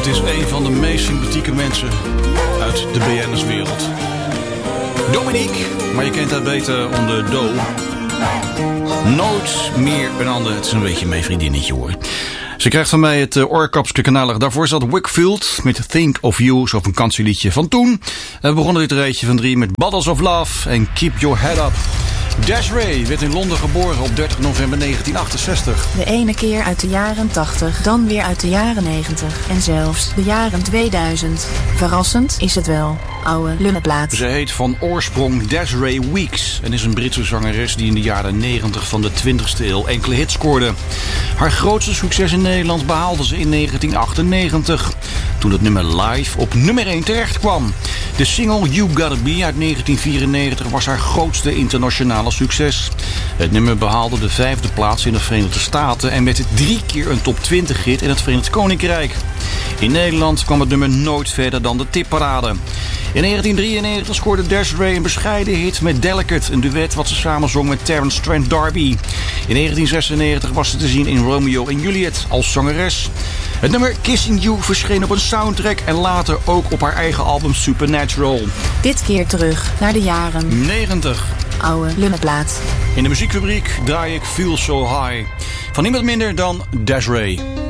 Het is een van de meest sympathieke mensen uit de BN'erswereld. Dominique, maar je kent haar beter onder Do. Nooit meer een ander. Het is een beetje mijn vriendinnetje hoor. Ze krijgt van mij het oorkapske kanalig. Daarvoor zat Wakefield met Think of You, zo'n vakantieliedje van toen. We begonnen dit rijtje van 3 met Bottles of Love en Keep Your Head Up. Des'ree werd in Londen geboren op 30 november 1968. De ene keer uit de jaren 80, dan weer uit de jaren 90 en zelfs de jaren 2000. Verrassend is het wel, oude lunnenplaat. Ze heet van oorsprong Des'ree Weeks en is een Britse zangeres die in de jaren 90 van de 20e eeuw enkele hits scoorde. Haar grootste succes in Nederland behaalde ze in 1998, toen het nummer Live op nummer 1 terecht kwam. De single You Gotta Be uit 1994 was haar grootste internationale succes. Het nummer behaalde de 5e plaats in de Verenigde Staten en werd 3 keer een top 20 hit in het Verenigd Koninkrijk. In Nederland kwam het nummer nooit verder dan de tipparade. In 1993 scoorde Des'ree een bescheiden hit met Delicate, een duet wat ze samen zong met Terence Trent D'Arby. In 1996 was ze te zien in Romeo en Juliet als zangeres. Het nummer Kissing You verscheen op een soundtrack en later ook op haar eigen album Supernatural. Dit keer terug naar de jaren 90. Oude lunnenplaat. In de muziekfabriek draai ik Feel So High van niemand minder dan Des'ree.